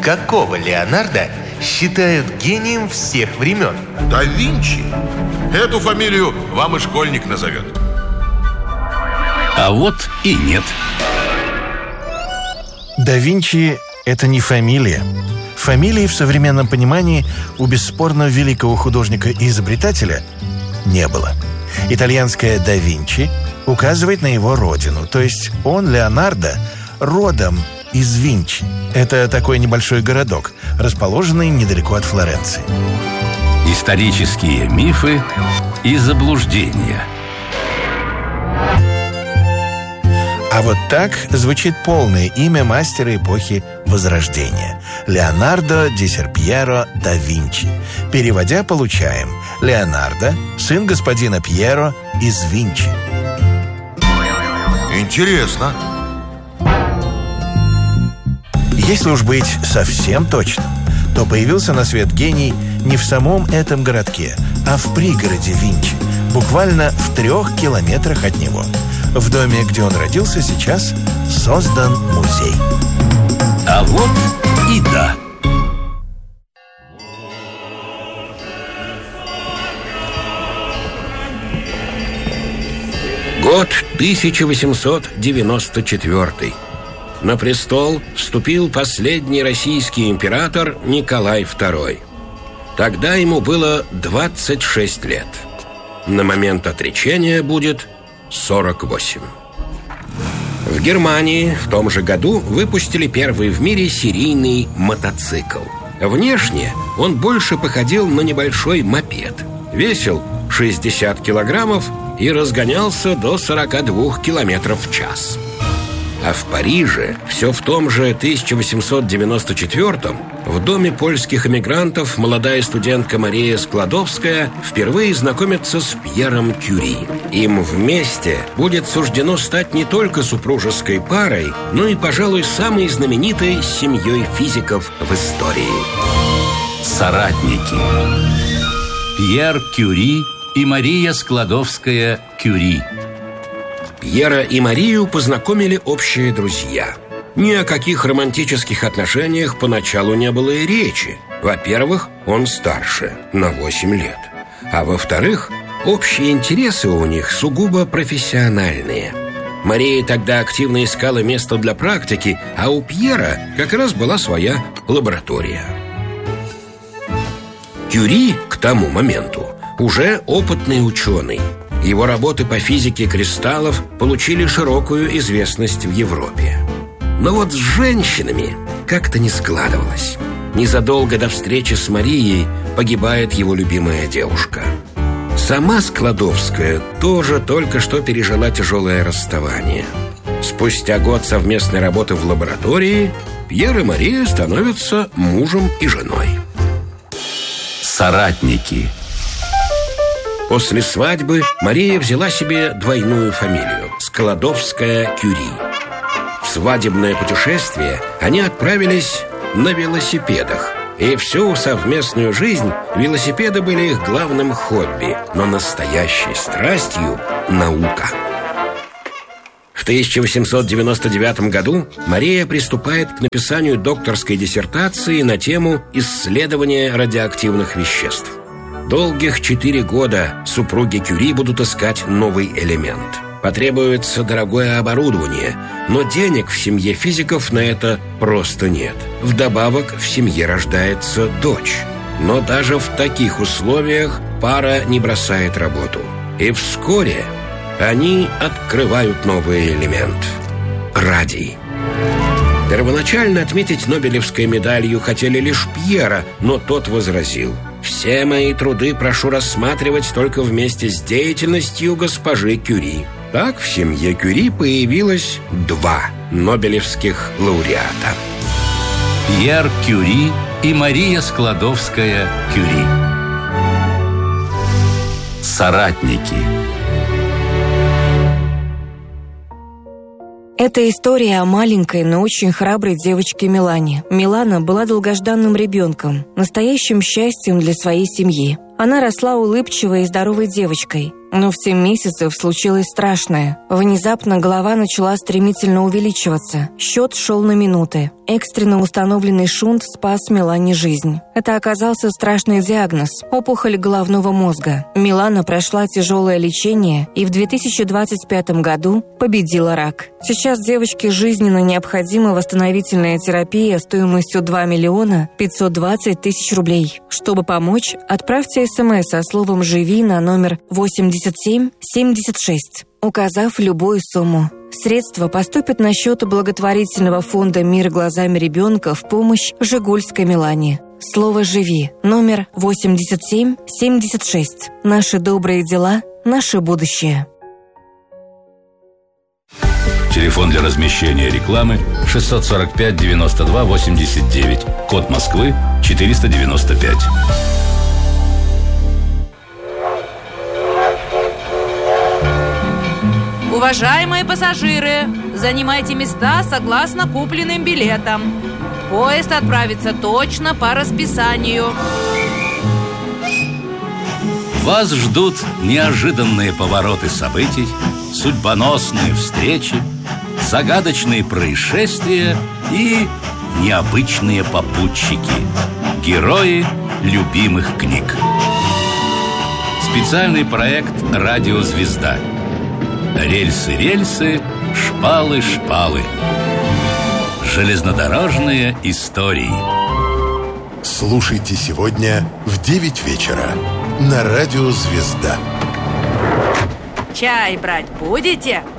какого Леонардо считают гением всех времен? Да Винчи. Эту фамилию вам и школьник назовет. А вот и нет. Да Винчи – это не фамилия. Фамилии в современном понимании у бесспорно великого художника и изобретателя не было. Итальянское «да Винчи» указывает на его родину, то есть он, Леонардо, родом из Винчи. Это такой небольшой городок, расположенный недалеко от Флоренции. Исторические мифы и заблуждения. А вот так звучит полное имя мастера эпохи Возрождения – Леонардо ди Серпьеро да Винчи. Переводя, получаем: Леонардо, сын господина Пьеро из Винчи. Интересно. Если уж быть совсем точным, то появился на свет гений не в самом этом городке, а в пригороде Винчи, буквально в 3 километрах от него. В доме, где он родился, сейчас создан музей. А вот и да. Год 1894. На престол вступил последний российский император Николай II. Тогда ему было 26 лет. На момент отречения будет 48. В Германии в том же году выпустили первый в мире серийный мотоцикл. Внешне он больше походил на небольшой мопед. Весил 60 килограммов и разгонялся до 42 километров в час. А в Париже, все в том же 1894-м, в доме польских эмигрантов молодая студентка Мария Складовская впервые знакомится с Пьером Кюри. Им вместе будет суждено стать не только супружеской парой, но и, пожалуй, самой знаменитой семьей физиков в истории. Соратники. Пьер Кюри и Мария Складовская-Кюри. Пьера и Марию познакомили общие друзья. Ни о каких романтических отношениях поначалу не было и речи. Во-первых, он старше, на 8 лет. А во-вторых, общие интересы у них сугубо профессиональные. Мария тогда активно искала место для практики, а у Пьера как раз была своя лаборатория. Кюри к тому моменту уже опытный ученый. Его работы по физике кристаллов получили широкую известность в Европе. Но вот с женщинами как-то не складывалось. Незадолго до встречи с Марией погибает его любимая девушка. Сама Складовская тоже только что пережила тяжелое расставание. Спустя год совместной работы в лаборатории Пьер и Мария становятся мужем и женой. Соратники. После свадьбы Мария взяла себе двойную фамилию – Складовская-Кюри. В свадебное путешествие они отправились на велосипедах. И всю совместную жизнь велосипеды были их главным хобби, но настоящей страстью – наука. В 1899 году Мария приступает к написанию докторской диссертации на тему исследования радиоактивных веществ. Долгих 4 года супруги Кюри будут искать новый элемент. Потребуется дорогое оборудование, но денег в семье физиков на это просто нет. Вдобавок в семье рождается дочь. Но даже в таких условиях пара не бросает работу. И вскоре они открывают новый элемент – радий. Первоначально отметить Нобелевской медалью хотели лишь Пьера, но тот возразил: «Все мои труды прошу рассматривать только вместе с деятельностью госпожи Кюри». Так в семье Кюри появилось 2 нобелевских лауреата. Пьер Кюри и Мария Складовская-Кюри. Соратники. Это история о маленькой, но очень храброй девочке Милане. Милана была долгожданным ребенком, настоящим счастьем для своей семьи. Она росла улыбчивой и здоровой девочкой. Но в 7 месяцев случилось страшное. Внезапно голова начала стремительно увеличиваться. Счет шел на минуты. Экстренно установленный шунт спас Милане жизнь. Это оказался страшный диагноз – опухоль головного мозга. Милана прошла тяжелое лечение и в 2025 году победила рак. Сейчас девочке жизненно необходима восстановительная терапия стоимостью 2 миллиона 520 тысяч рублей. Чтобы помочь, отправьте СМС со словом «Живи» на номер 8776, указав любую сумму. Средства поступят на счет благотворительного фонда «Мир глазами ребенка» в помощь Жигульской Милане. Слово «Живи» номер 8776. Наши добрые дела, наше будущее. Телефон для размещения рекламы 645 92 89. Код Москвы 495. Уважаемые пассажиры, занимайте места согласно купленным билетам. Поезд отправится точно по расписанию. Вас ждут неожиданные повороты событий, судьбоносные встречи, загадочные происшествия и необычные попутчики. Герои любимых книг. Специальный проект «Радиозвезда». Рельсы, рельсы, шпалы, шпалы. Железнодорожные истории. Слушайте сегодня в 9 вечера на Радио «Звезда». Чай брать будете?